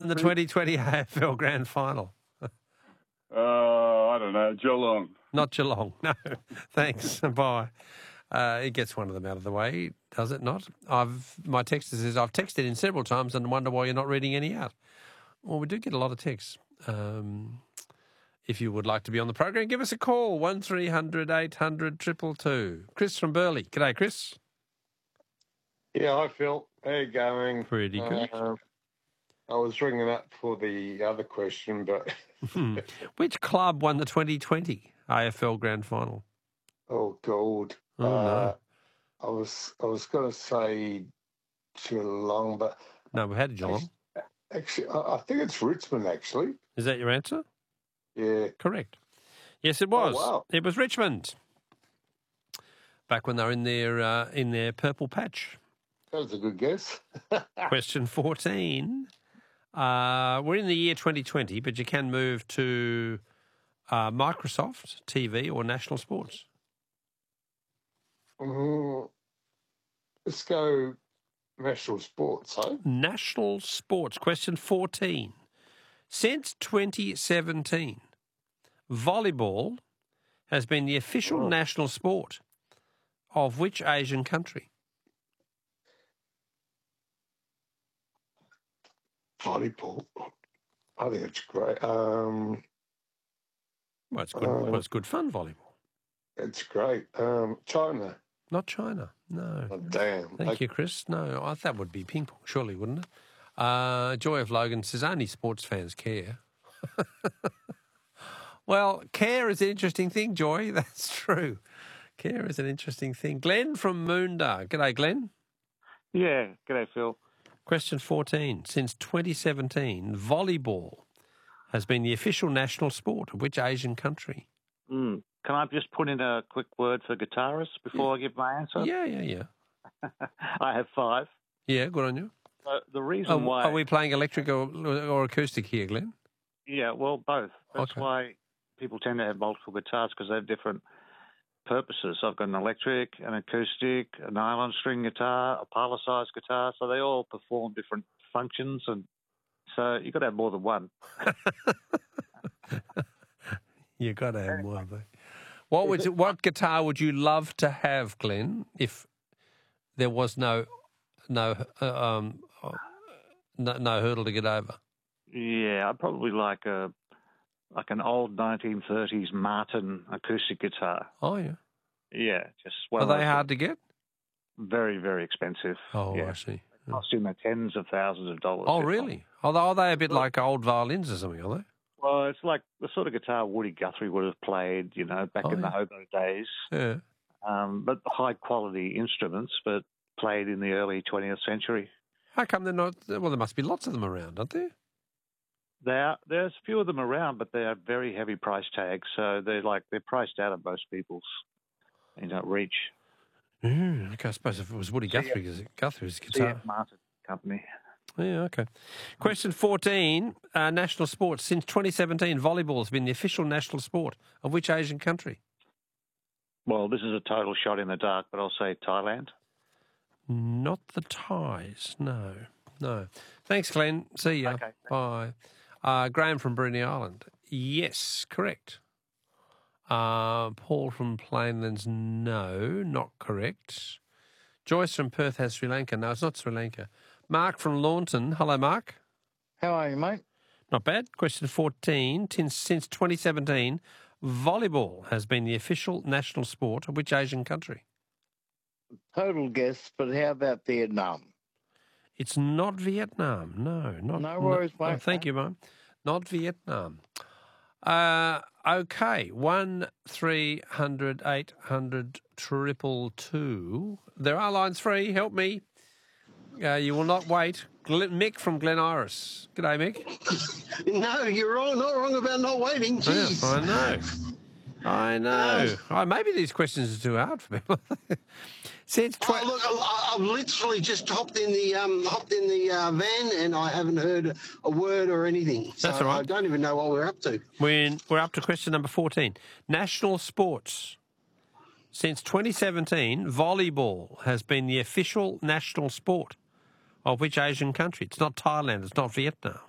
the 2020 AFL Grand Final? I don't know. Geelong. Not Geelong, no. Thanks. Bye. It gets one of them out of the way, does it not? My texter says, I've texted in several times and wonder why you're not reading any out. Well, we do get a lot of texts. If you would like to be on the program, give us a call, 1300 800 222. Chris from Burleigh. G'day, Chris. Yeah, hi, Phil. How you going? Pretty good. I was ringing up for the other question, but... Which club won the 2020 AFL Grand Final? Oh, God. Oh, no. I was going to say Geelong, but... No, we had Geelong. Actually, I think it's Richmond, actually. Is that your answer? Yeah. Correct. Yes, it was. Oh, wow. It was Richmond. Back when they were in their purple patch. That was a good guess. Question 14. We're in the year 2020, but you can move to Microsoft TV or National Sports. Let's go National Sports, huh? National Sports. Question 14. Since 2017, volleyball has been the official national sport of which Asian country? Volleyball. I think it's great. Well, it's good. It's good fun, volleyball. It's great. China. Not China, no. Oh, damn. Thank you, Chris. No, that would be ping pong, surely, wouldn't it? Joy of Logan says only sports fans care. Well, care is an interesting thing, Joy. That's true. Care is an interesting thing. Glenn from Moondah. G'day, Glenn. Yeah, g'day, Phil. Question 14. Since 2017, volleyball has been the official national sport of which Asian country? Can I just put in a quick word for guitarists before I give my answer? Yeah. I have 5. Yeah, good on you. The reason why... Are we playing electric or acoustic here, Glenn? Yeah, well, both. That's Okay. why people tend to have multiple guitars, because they have different purposes. I've got an electric, an acoustic, a nylon string guitar, a parlor-sized guitar, so they all perform different functions, and so you've got to have more than one. You've got to have more. What guitar would you love to have, Glenn, if there was no hurdle to get over? Yeah, I'd probably like an old 1930s Martin acoustic guitar. Oh, yeah. Yeah, just Are they hard to get? Very, very expensive. Oh, yeah. I see. They cost in the tens of thousands of dollars. Oh, really? Are they a bit like old violins or something, are they? Well, it's like the sort of guitar Woody Guthrie would have played, back in the hobo days. Yeah. But high-quality instruments, but played in the early 20th century. How come they're not? Well, there must be lots of them around, aren't there? There's a few of them around, but they are very heavy price tags, so they're priced out of most people's reach. Okay, I suppose if it was Woody Guthrie's guitar. CF Martin Company. Yeah, okay. Question 14, national sports. Since 2017, volleyball has been the official national sport of which Asian country? Well, this is a total shot in the dark, but I'll say Thailand. Not the Thais, no. Thanks, Glenn. See ya. Okay. Bye. Graham from Bruny Island. Yes, correct. Paul from Plainlands, no, not correct. Joyce from Perth has Sri Lanka. No, it's not Sri Lanka. Mark from Launton. Hello, Mark. How are you, mate? Not bad. Question 14. Since 2017, volleyball has been the official national sport of which Asian country? Total guess, but how about Vietnam? It's not Vietnam. No worries, mate. Oh, thank you, Mum. Not Vietnam. Okay. 1300 800 222. There are lines free. Help me. You will not wait. Mick from Glen Iris. G'day, Mick. No, you're wrong. Not wrong about not waiting. Jeez. Yeah, I know. Maybe these questions are too hard for people. Look, I've literally just hopped in the van and I haven't heard a word or anything. So That's all right. I don't even know what we're up to. We're up to question number 14. National sports. Since 2017, volleyball has been the official national sport of which Asian country? It's not Thailand. It's not Vietnam.